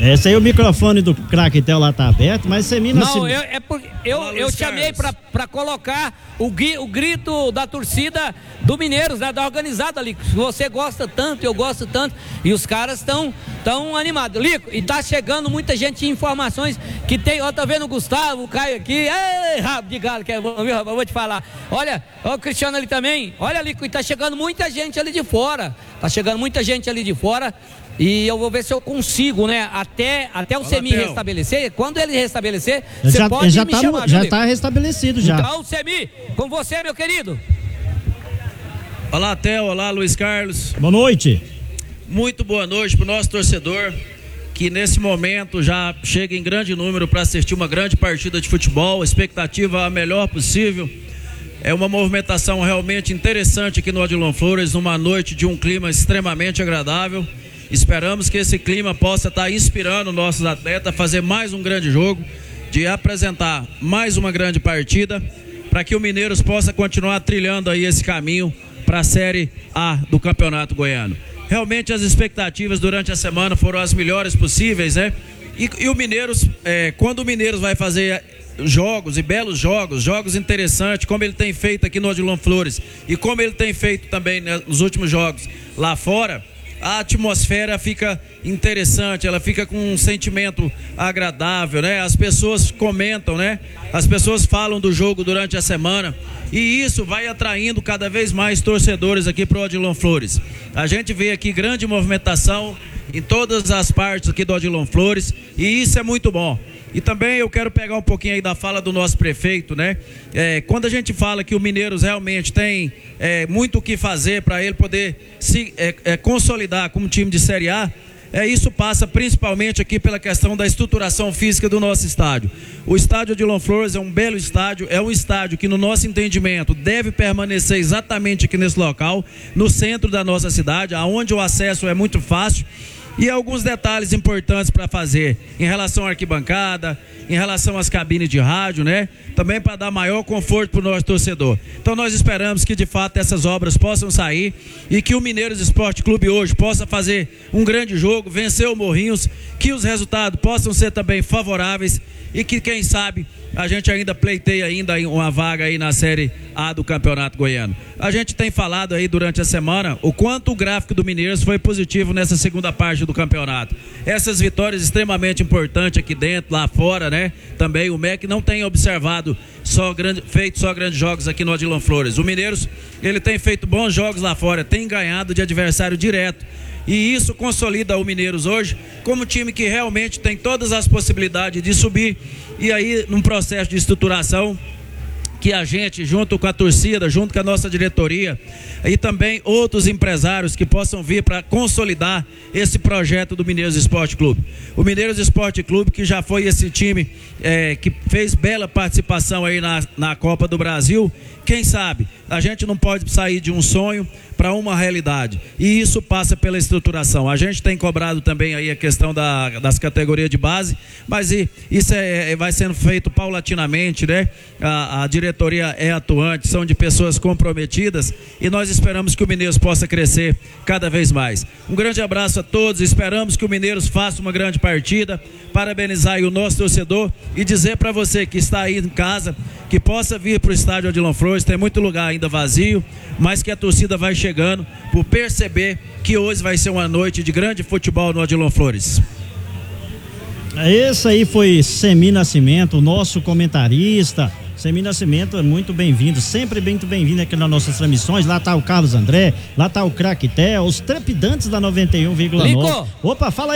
Esse aí o microfone do Craquetel lá tá aberto, mas Semina... Não, eu chamei pra colocar o grito da torcida do Mineiros, né, da organizada, Lico. Você gosta tanto, eu gosto tanto, e os caras tão animados. Lico, e tá chegando muita gente de informações que tem, ó, tá vendo o Gustavo, o Caio aqui, ei, rabo de galo, que é bom, viu, rapaz? Eu vou te falar. Olha, ó, o Cristiano ali também, olha, Lico, e tá chegando muita gente ali de fora, e eu vou ver se eu consigo, né, até o Semi restabelecer. Quando ele restabelecer, você pode me chamar. Já tá restabelecido já. Então, Semi, com você, meu querido. Olá, Theo, olá, Luiz Carlos. Boa noite. Muito boa noite pro nosso torcedor, que nesse momento já chega em grande número para assistir uma grande partida de futebol. A expectativa a melhor possível. É uma movimentação realmente interessante aqui no Odilon Flores, numa noite de um clima extremamente agradável. Esperamos que esse clima possa estar inspirando nossos atletas a fazer mais um grande jogo, de apresentar mais uma grande partida, para que o Mineiros possa continuar trilhando aí esse caminho para a Série A do Campeonato Goiano. Realmente as expectativas durante a semana foram as melhores possíveis, né? E o Mineiros, quando o Mineiros vai fazer jogos e belos jogos interessantes, como ele tem feito aqui no Odilon Flores e como ele tem feito também, né, nos últimos jogos lá fora, a atmosfera fica interessante, ela fica com um sentimento agradável, né? As pessoas comentam, né? As pessoas falam do jogo durante a semana e isso vai atraindo cada vez mais torcedores aqui para o Odilon Flores. A gente vê aqui grande movimentação em todas as partes aqui do Odilon Flores e isso é muito bom. E também eu quero pegar um pouquinho aí da fala do nosso prefeito, né? Quando a gente fala que o Mineiros realmente tem muito o que fazer para ele poder se consolidar como time de Série A, isso passa principalmente aqui pela questão da estruturação física do nosso estádio. O estádio Odilon Flores é um belo estádio, é um estádio que no nosso entendimento deve permanecer exatamente aqui nesse local, no centro da nossa cidade, aonde o acesso é muito fácil. E alguns detalhes importantes para fazer em relação à arquibancada, em relação às cabines de rádio, né? Também para dar maior conforto para o nosso torcedor. Então nós esperamos que de fato essas obras possam sair e que o Mineiros Esporte Clube hoje possa fazer um grande jogo, vencer o Morrinhos, que os resultados possam ser também favoráveis e que quem sabe a gente ainda pleiteia uma vaga aí na Série A do Campeonato Goiano. A gente tem falado aí durante a semana o quanto o gráfico do Mineiros foi positivo nessa segunda parte do campeonato. Essas vitórias extremamente importantes aqui dentro, lá fora, né? Também o MEC não tem observado feito só grandes jogos aqui no Odilon Flores. O Mineiros, ele tem feito bons jogos lá fora, tem ganhado de adversário direto. E isso consolida o Mineiros hoje como time que realmente tem todas as possibilidades de subir. E aí, num processo de estruturação, que a gente, junto com a torcida, junto com a nossa diretoria e também outros empresários que possam vir para consolidar esse projeto do Mineiros Esporte Clube. O Mineiros Esporte Clube, que já foi esse time que fez bela participação aí na Copa do Brasil. Quem sabe a gente não pode sair de um sonho para uma realidade, e isso passa pela estruturação. A gente tem cobrado também aí a questão das categorias de base, mas isso vai sendo feito paulatinamente, né? A diretoria é atuante, são de pessoas comprometidas e nós esperamos que o Mineiros possa crescer cada vez mais. Um grande abraço a todos, esperamos que o Mineiros faça uma grande partida, parabenizar aí o nosso torcedor e dizer para você que está aí em casa que possa vir para o estádio Odilon Flores. Tem muito lugar ainda vazio, mas que a torcida vai chegando por perceber que hoje vai ser uma noite de grande futebol no Odilon Flores. Esse aí foi Semi Nascimento, o nosso comentarista. Semi Nascimento é muito bem-vindo, sempre muito bem-vindo aqui nas nossas transmissões. Lá tá o Carlos André, lá tá o Craquetel, os trepidantes da 91,9. Opa, fala aí.